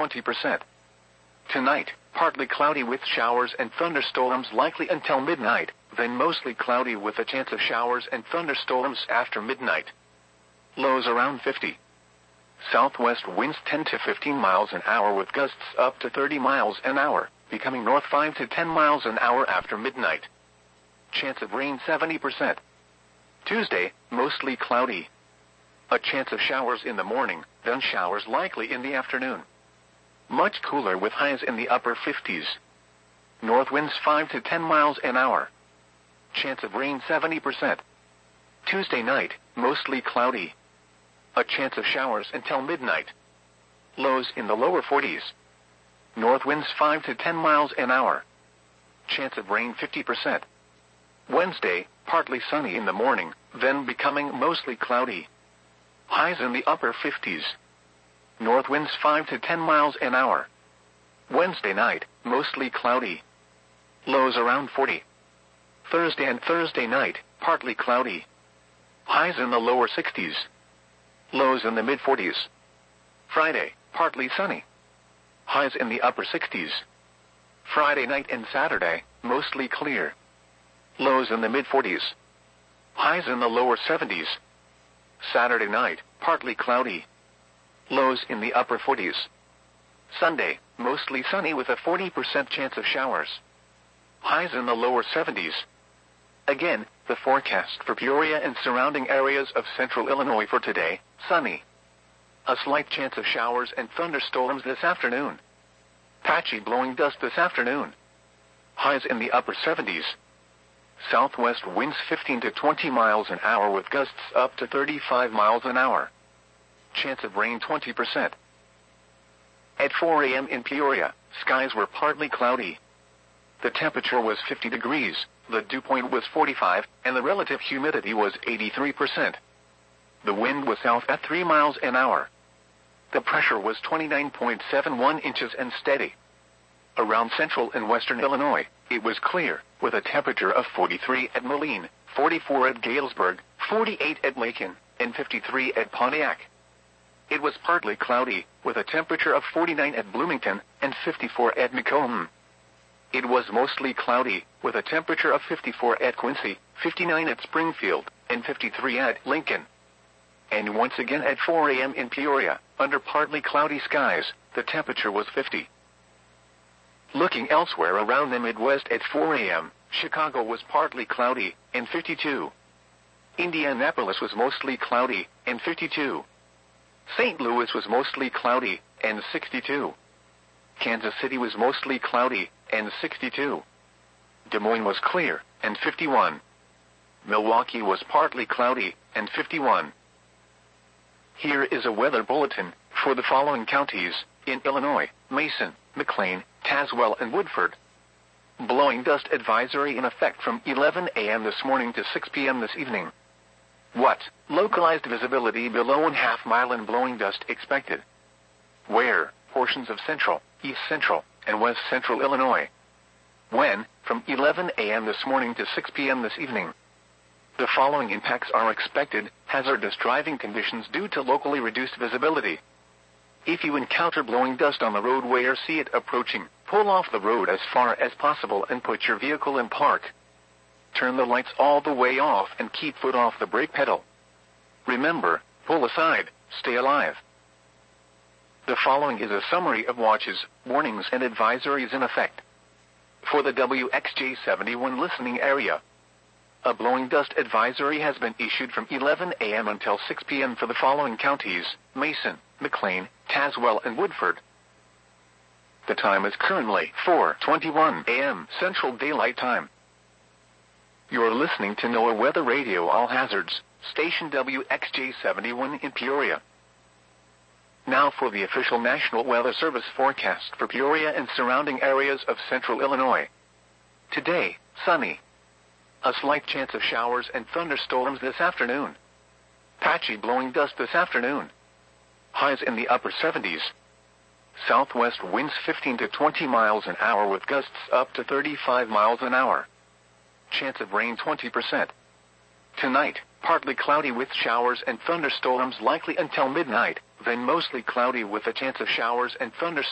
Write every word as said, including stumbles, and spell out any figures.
twenty percent. Tonight, partly cloudy with showers and thunderstorms likely until midnight, then mostly cloudy with a chance of showers and thunderstorms after midnight. Lows around fifty. Southwest winds ten to fifteen miles an hour with gusts up to thirty miles an hour, becoming north five to ten miles an hour after midnight. Chance of rain seventy percent. Tuesday, mostly cloudy. A chance of showers in the morning, then showers likely in the afternoon. Much cooler with highs in the upper fifties. North winds five to ten miles an hour. Chance of rain seventy percent. Tuesday night, mostly cloudy. A chance of showers until midnight. Lows in the lower forties. North winds five to ten miles an hour. Chance of rain fifty percent. Wednesday, partly sunny in the morning, then becoming mostly cloudy. Highs in the upper fifties. North winds five to ten miles an hour. Wednesday night, mostly cloudy. Lows around forty. Thursday and Thursday night, partly cloudy. Highs in the lower sixties. Lows in the mid forties. Friday, partly sunny. Highs in the upper sixties. Friday night and Saturday, mostly clear. Lows in the mid forties. Highs in the lower seventies. Saturday night, partly cloudy. Lows in the upper forties. Sunday, mostly sunny with a forty percent chance of showers. Highs in the lower seventies. Again, the forecast for Peoria and surrounding areas of central Illinois for today, sunny. A slight chance of showers and thunderstorms this afternoon. Patchy blowing dust this afternoon. Highs in the upper seventies. Southwest winds fifteen to twenty miles an hour with gusts up to thirty-five miles an hour. Chance of rain twenty percent. At four a.m. in Peoria, skies were partly cloudy. The temperature was fifty degrees, the dew point was forty-five, and the relative humidity was eighty-three percent. The wind was south at three miles an hour. The pressure was twenty-nine point seven one inches and steady. Around central and western Illinois, it was clear, with a temperature of forty-three at Moline, forty-four at Galesburg, forty-eight at Macon, and fifty-three at Pontiac. It was partly cloudy, with a temperature of forty-nine at Bloomington, and fifty-four at Macomb. It was mostly cloudy, with a temperature of fifty-four at Quincy, fifty-nine at Springfield, and fifty-three at Lincoln. And once again at four a.m. in Peoria, under partly cloudy skies, the temperature was fifty. Looking elsewhere around the Midwest at four a.m., Chicago was partly cloudy, and fifty-two. Indianapolis was mostly cloudy, and fifty-two. Saint Louis was mostly cloudy, and sixty-two. Kansas City was mostly cloudy, and sixty-two. Des Moines was clear, and fifty-one. Milwaukee was partly cloudy, and fifty-one. Here is a weather bulletin for the following counties in Illinois: Mason, McLean, Tazewell, and Woodford. Blowing dust advisory in effect from eleven a.m. this morning to six p.m. this evening. What? Localized visibility below one half mile and blowing dust expected. Where? Portions of central, east central, and west central Illinois. When? From eleven a.m. this morning to six p.m. this evening. The following impacts are expected: hazardous driving conditions due to locally reduced visibility. If you encounter blowing dust on the roadway or see it approaching, pull off the road as far as possible and put your vehicle in park. Turn the lights all the way off and keep foot off the brake pedal. Remember, pull aside, stay alive. The following is a summary of watches, warnings, and advisories in effect. For the W X J seventy-one listening area, a blowing dust advisory has been issued from eleven a.m. until six p.m. for the following counties: Mason, McLean, Tazewell, and Woodford. The time is currently four twenty-one a.m. Central Daylight Time. You're listening to NOAA Weather Radio All Hazards, station W X J seventy-one in Peoria. Now for the official National Weather Service forecast for Peoria and surrounding areas of central Illinois. Today, sunny. A slight chance of showers and thunderstorms this afternoon. Patchy blowing dust this afternoon. Highs in the upper seventies. Southwest winds fifteen to twenty miles an hour with gusts up to thirty-five miles an hour. Chance of rain twenty percent. Tonight, partly cloudy with showers and thunderstorms likely until midnight, then mostly cloudy with a chance of showers and thunderstorms